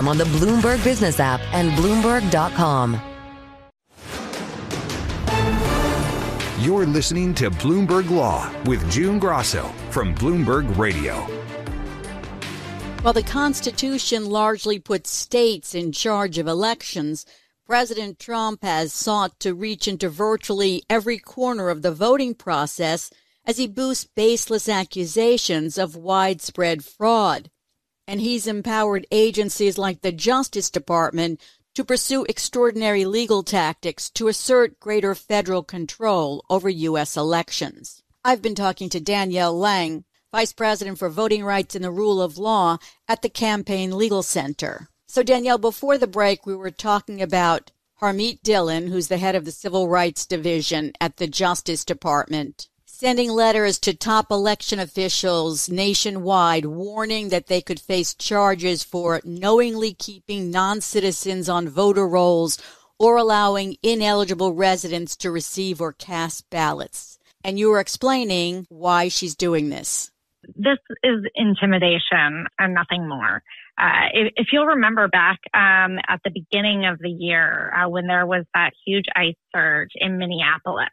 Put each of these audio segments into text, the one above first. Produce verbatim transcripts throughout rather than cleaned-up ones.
them on the Bloomberg Business app and Bloomberg dot com. You're listening to Bloomberg Law with June Grosso from Bloomberg Radio. While the Constitution largely puts states in charge of elections, President Trump has sought to reach into virtually every corner of the voting process as he boosts baseless accusations of widespread fraud. And he's empowered agencies like the Justice Department to pursue extraordinary legal tactics to assert greater federal control over U S elections. I've been talking to Danielle Lang, Vice President for Voting Rights and the Rule of Law at the Campaign Legal Center. So, Danielle, before the break, we were talking about Harmeet Dillon, who's the head of the Civil Rights Division at the Justice Department, sending letters to top election officials nationwide warning that they could face charges for knowingly keeping non-citizens on voter rolls or allowing ineligible residents to receive or cast ballots. And you were explaining why she's doing this. This is intimidation and nothing more. Uh, if, if you'll remember back um, at the beginning of the year uh, when there was that huge ICE surge in Minneapolis,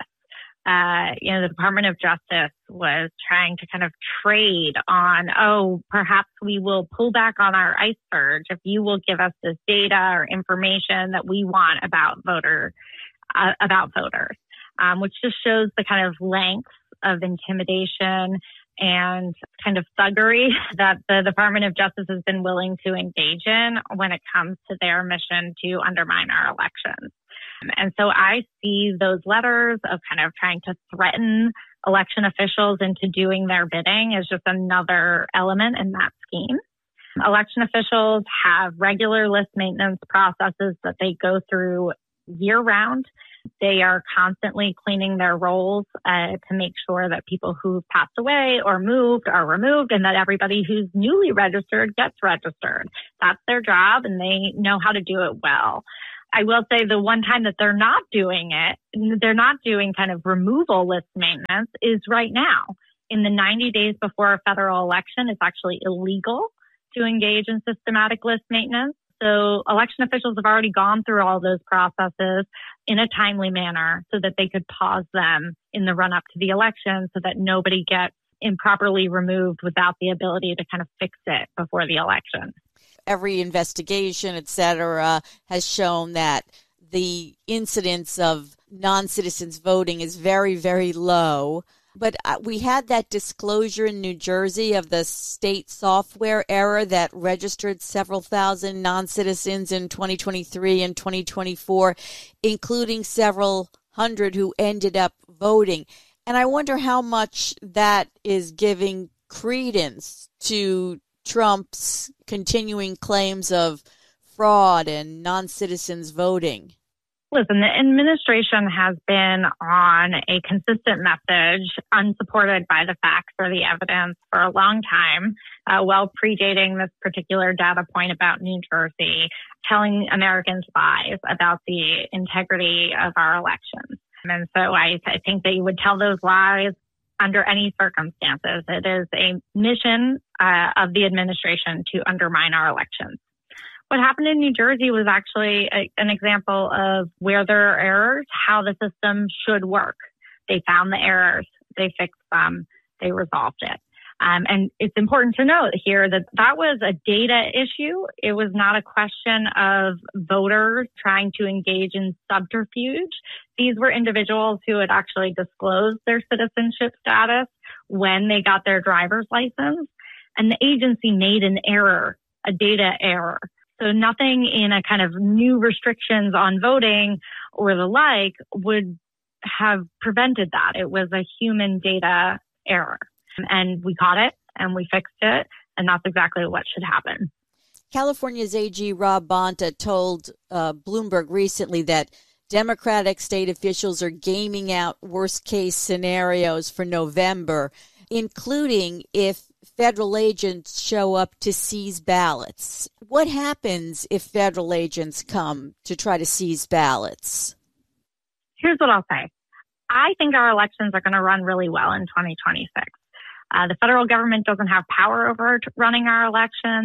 Uh, you know, the Department of Justice was trying to kind of trade on, oh, perhaps we will pull back on our ICE surge if you will give us this data or information that we want about voter, uh, about voters, um, which just shows the kind of length of intimidation and kind of thuggery that the Department of Justice has been willing to engage in when it comes to their mission to undermine our elections. And so I see those letters of kind of trying to threaten election officials into doing their bidding as just another element in that scheme. Election officials have regular list maintenance processes that they go through year round. They are constantly cleaning their rolls uh, to make sure that people who've passed away or moved are removed and that everybody who's newly registered gets registered. That's their job and they know how to do it well. I will say the one time that they're not doing it, they're not doing kind of removal list maintenance is right now. In the ninety days before a federal election, it's actually illegal to engage in systematic list maintenance. So election officials have already gone through all those processes in a timely manner so that they could pause them in the run up to the election so that nobody gets improperly removed without the ability to kind of fix it before the election. Every investigation, et cetera, has shown that the incidence of non-citizens voting is very, very low. But we had that disclosure in New Jersey of the state software error that registered several thousand non-citizens in twenty twenty-three and twenty twenty-four, including several hundred who ended up voting. And I wonder how much that is giving credence to Trump's continuing claims of fraud and non-citizens voting. Listen, the administration has been on a consistent message, unsupported by the facts or the evidence, for a long time, uh, well predating this particular data point about New Jersey, telling Americans lies about the integrity of our elections. And so I, I think they would tell those lies under any circumstances. It is a mission uh, of the administration to undermine our elections. What happened in New Jersey was actually a, an example of where there are errors, how the system should work. They found the errors, they fixed them, they resolved it. Um, and it's important to note here that that was a data issue. It was not a question of voters trying to engage in subterfuge. These were individuals who had actually disclosed their citizenship status when they got their driver's license. And the agency made an error, a data error. So nothing in a kind of new restrictions on voting or the like would have prevented that. It was a human data error. And we caught it and we fixed it. And that's exactly what should happen. California's A G Rob Bonta told uh, Bloomberg recently that Democratic state officials are gaming out worst case scenarios for November, including if federal agents show up to seize ballots. What happens if federal agents come to try to seize ballots? Here's what I'll say. I think our elections are going to run really well in twenty twenty-six. Uh, the federal government doesn't have power over running our elections.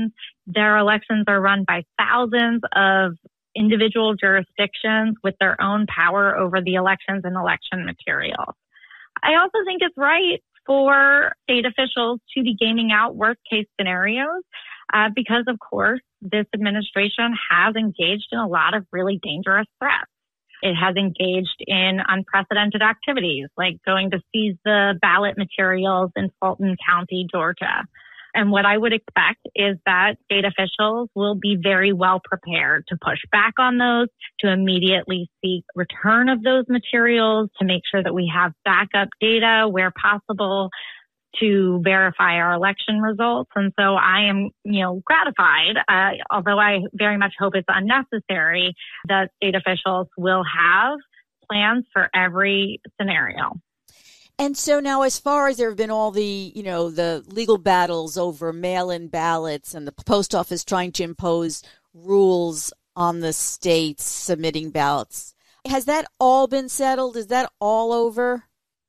Their elections are run by thousands of individual jurisdictions with their own power over the elections and election materials. I also think it's right for state officials to be gaming out worst case scenarios uh, because, of course, this administration has engaged in a lot of really dangerous threats. It has engaged in unprecedented activities like going to seize the ballot materials in Fulton County, Georgia. And what I would expect is that state officials will be very well prepared to push back on those, to immediately seek return of those materials, to make sure that we have backup data where possible to verify our election results. And so I am, you know, gratified, uh, although I very much hope it's unnecessary, that state officials will have plans for every scenario. And so now, as far as there have been all the, you know, the legal battles over mail-in ballots and the post office trying to impose rules on the states submitting ballots, has that all been settled? Is that all over?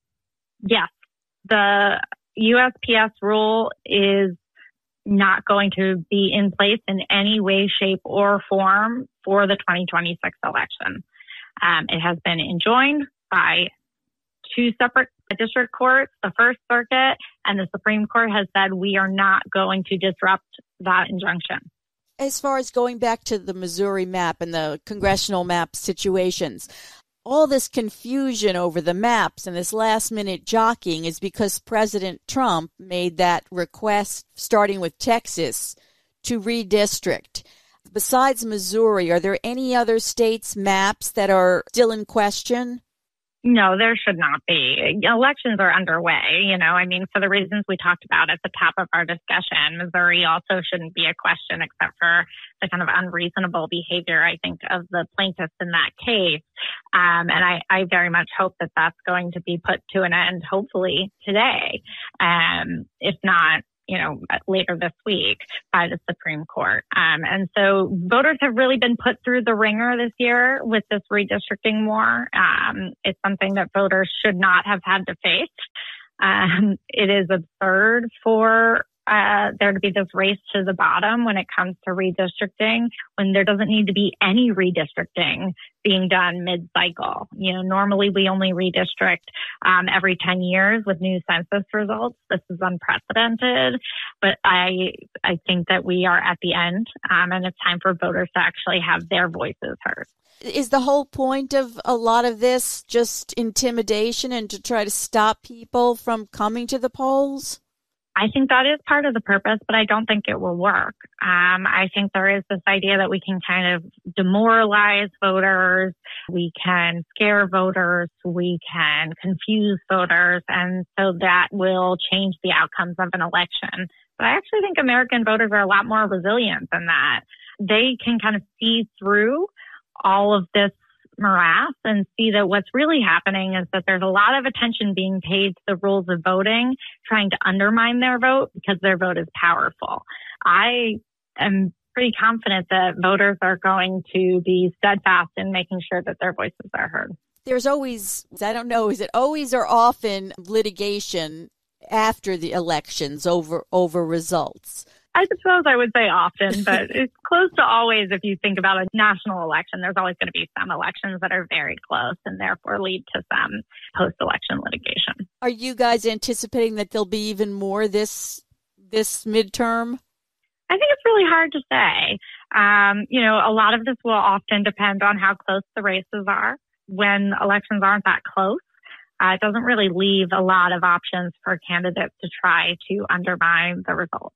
Yes. The U S P S rule is not going to be in place in any way, shape, or form for the twenty twenty-six election. Um, it has been enjoined by two separate district courts, the First Circuit, and the Supreme Court has said we are not going to disrupt that injunction. As far as going back to the Missouri map and the congressional map situations, all this confusion over the maps and this last-minute jockeying is because President Trump made that request, starting with Texas, to redistrict. Besides Missouri, are there any other states' maps that are still in question? No, there should not be. Elections are underway. You know, I mean, for the reasons we talked about at the top of our discussion, Missouri also shouldn't be a question except for the kind of unreasonable behavior, I think, of the plaintiffs in that case. Um, and I, I very much hope that that's going to be put to an end, hopefully today, um, if not, you know, later this week by the Supreme Court. Um, and so voters have really been put through the ringer this year with this redistricting war. Um, it's something that voters should not have had to face. Um, it is absurd for uh, there to be this race to the bottom when it comes to redistricting, when there doesn't need to be any redistricting being done mid-cycle. You know, normally we only redistrict um, every ten years with new census results. This is unprecedented, but I I think that we are at the end, um, and it's time for voters to actually have their voices heard. Is the whole point of a lot of this just intimidation and to try to stop people from coming to the polls? I think that is part of the purpose, but I don't think it will work. Um, I think there is this idea that we can kind of demoralize voters, we can scare voters, we can confuse voters, and so that will change the outcomes of an election. But I actually think American voters are a lot more resilient than that. They can kind of see through all of this morass and see that what's really happening is that there's a lot of attention being paid to the rules of voting, trying to undermine their vote because their vote is powerful. I am pretty confident that voters are going to be steadfast in making sure that their voices are heard. There's always, I don't know, is it always or often litigation after the elections over over results? I suppose I would say often, but it's close to always. If you think about a national election, there's always going to be some elections that are very close and therefore lead to some post-election litigation. Are you guys anticipating that there'll be even more this this midterm? I think it's really hard to say. Um, you know, a lot of this will often depend on how close the races are. When elections aren't that close, uh, it doesn't really leave a lot of options for candidates to try to undermine the results.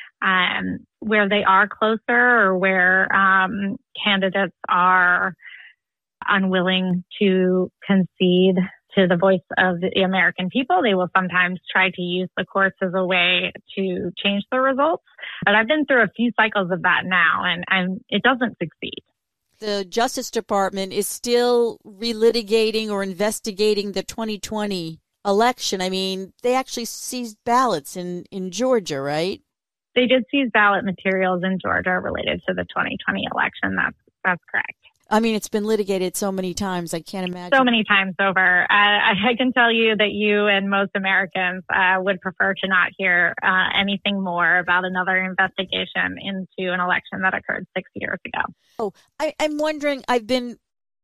Um, where they are closer or where um, candidates are unwilling to concede to the voice of the American people, they will sometimes try to use the courts as a way to change the results. But I've been through a few cycles of that now, and, and it doesn't succeed. The Justice Department is still relitigating or investigating the twenty twenty election. I mean, they actually seized ballots in, in Georgia, right? They did seize ballot materials in Georgia related to the twenty twenty election. That's that's correct. I mean, it's been litigated so many times, I can't imagine. So many times over. Uh, I, I can tell you that you and most Americans uh, would prefer to not hear uh, anything more about another investigation into an election that occurred six years ago. Oh, I, I'm wondering, I've been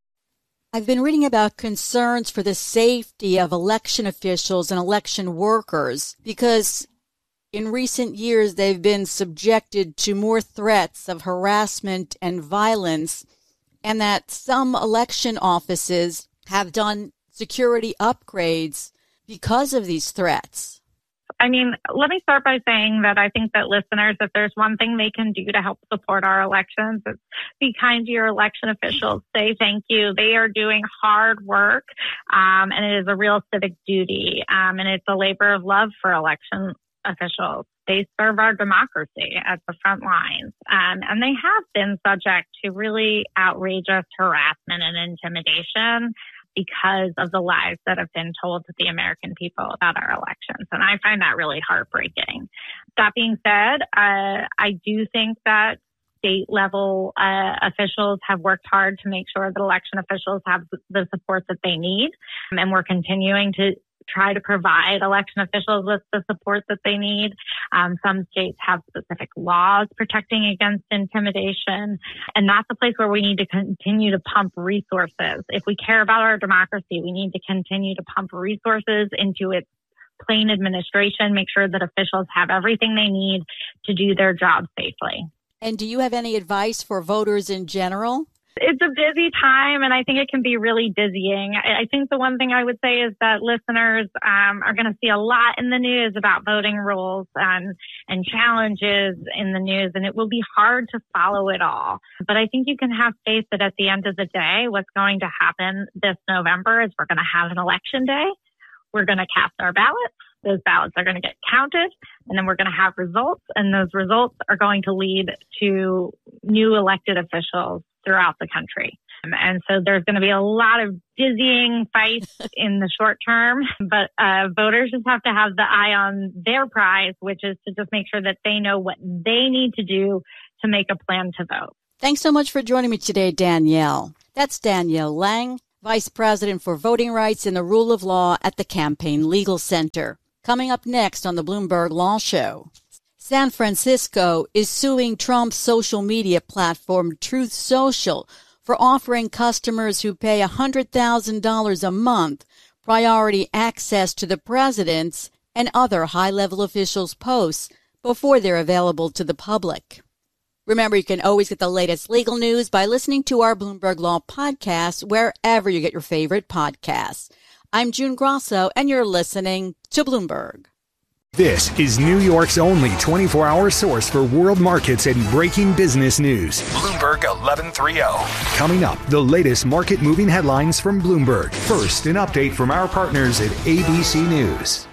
I've been reading about concerns for the safety of election officials and election workers because in recent years they've been subjected to more threats of harassment and violence, and that some election offices have done security upgrades because of these threats. I mean, let me start by saying that I think that listeners, if there's one thing they can do to help support our elections, it's be kind to your election officials. Say thank you. They are doing hard work, um, and it is a real civic duty, um, and it's a labor of love for election officials. They serve our democracy at the front lines, um, and they have been subject to really outrageous harassment and intimidation because of the lies that have been told to the American people about our elections. And I find that really heartbreaking. That being said, uh, I do think that state level uh, officials have worked hard to make sure that election officials have the support that they need. And we're continuing to try to provide election officials with the support that they need. Um, some states have specific laws protecting against intimidation, and that's a place where we need to continue to pump resources. If we care about our democracy, we need to continue to pump resources into its plain administration, make sure that officials have everything they need to do their job safely. And do you have any advice for voters in general? It's a busy time, and I think it can be really dizzying. I think the one thing I would say is that listeners um, are going to see a lot in the news about voting rules and, and challenges in the news, and it will be hard to follow it all. But I think you can have faith that at the end of the day, what's going to happen this November is we're going to have an election day. We're going to cast our ballots. Those ballots are going to get counted, and then we're going to have results, and those results are going to lead to new elected officials throughout the country. And so there's going to be a lot of dizzying fights in the short term, but uh, voters just have to have the eye on their prize, which is to just make sure that they know what they need to do to make a plan to vote. Thanks so much for joining me today, Danielle. That's Danielle Lang, Vice President for Voting Rights and the Rule of Law at the Campaign Legal Center. Coming up next on the Bloomberg Law Show. San Francisco is suing Trump's social media platform Truth Social for offering customers who pay one hundred thousand dollars a month priority access to the president's and other high-level officials' posts before they're available to the public. Remember, you can always get the latest legal news by listening to our Bloomberg Law podcast wherever you get your favorite podcasts. I'm June Grosso, and you're listening to Bloomberg. This is New York's only twenty-four hour source for world markets and breaking business news. Bloomberg eleven thirty. Coming up, the latest market moving headlines from Bloomberg. First, an update from our partners at A B C News.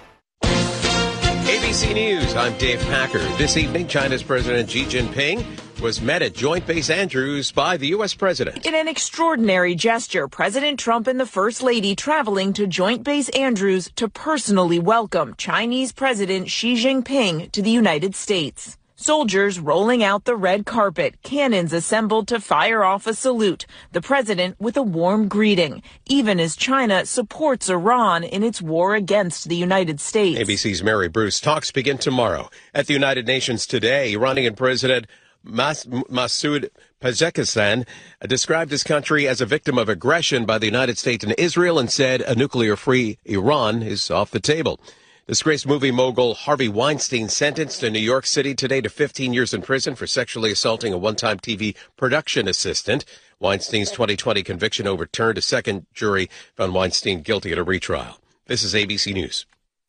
A B C News, I'm Dave Packer. This evening, China's President Xi Jinping was met at Joint Base Andrews by the U S president. In an extraordinary gesture, President Trump and the First Lady traveling to Joint Base Andrews to personally welcome Chinese President Xi Jinping to the United States. Soldiers rolling out the red carpet, cannons assembled to fire off a salute, the president with a warm greeting, even as China supports Iran in its war against the United States. A B C's Mary Bruce. Talks begin tomorrow at the United Nations today. Iranian President Mas- Masoud Pezeshkian described his country as a victim of aggression by the United States and Israel and said a nuclear-free Iran is off the table. Disgraced movie mogul Harvey Weinstein sentenced in New York City today to fifteen years in prison for sexually assaulting a one-time T V production assistant. Weinstein's twenty twenty conviction overturned. A second jury found Weinstein guilty at a retrial. This is A B C News.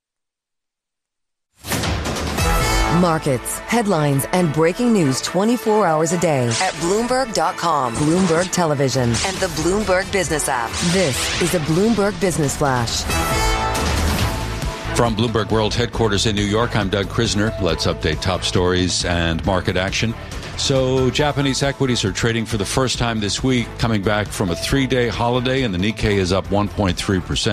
Markets, headlines, and breaking news twenty-four hours a day at Bloomberg dot com, Bloomberg Television, and the Bloomberg Business app. This is a Bloomberg Business Flash. From Bloomberg World Headquarters in New York, I'm Doug Krisner. Let's update top stories and market action. So Japanese equities are trading for the first time this week, coming back from a three-day holiday, and the Nikkei is up one point three percent.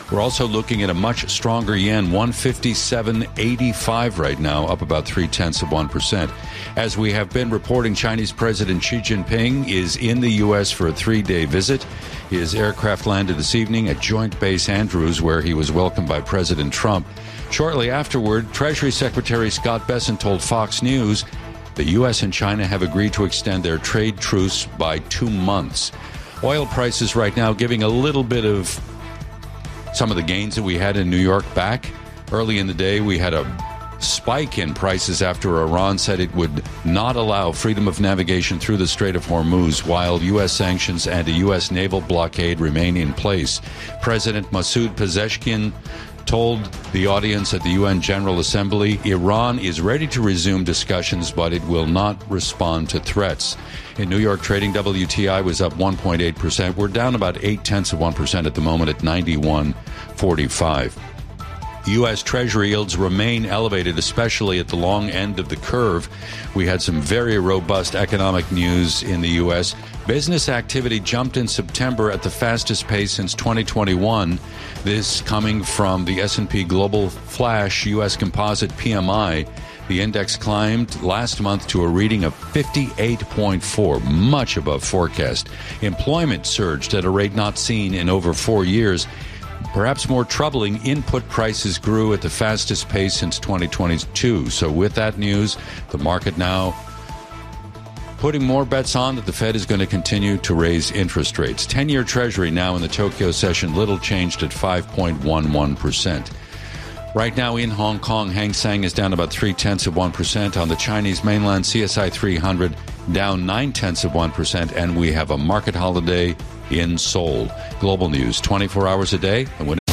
We're also looking at a much stronger yen, one fifty-seven eighty-five right now, up about three-tenths of one percent. As we have been reporting, Chinese President Xi Jinping is in the U S for a three-day visit. His aircraft landed this evening at Joint Base Andrews, where he was welcomed by President Trump. Shortly afterward, Treasury Secretary Scott Bessent told Fox News the U S and China have agreed to extend their trade truce by two months. Oil prices right now giving a little bit of some of the gains that we had in New York back. Early in the day, we had a spike in prices after Iran said it would not allow freedom of navigation through the Strait of Hormuz while U S sanctions and a U S naval blockade remain in place. President Masoud Pezeshkian told the audience at the U N General Assembly Iran is ready to resume discussions, but it will not respond to threats. In New York trading, W T I was up one point eight percent. We're down about eight tenths of one percent at the moment at ninety-one forty-five. U S. Treasury yields remain elevated, especially at the long end of the curve. We had some very robust economic news in the U S. Business activity jumped in September at the fastest pace since twenty twenty-one. This coming from the S and P Global Flash U S Composite P M I. The index climbed last month to a reading of fifty-eight point four, much above forecast. Employment surged at a rate not seen in over four years. Perhaps more troubling, input prices grew at the fastest pace since twenty twenty-two. So with that news, the market now putting more bets on that the Fed is going to continue to raise interest rates. ten-year Treasury now in the Tokyo session, little changed at five point one one percent. Right now in Hong Kong, Hang Seng is down about three-tenths of one percent. On the Chinese mainland, C S I three hundred down nine-tenths of one percent. And we have a market holiday in Seoul. Global news, twenty-four hours a day. And when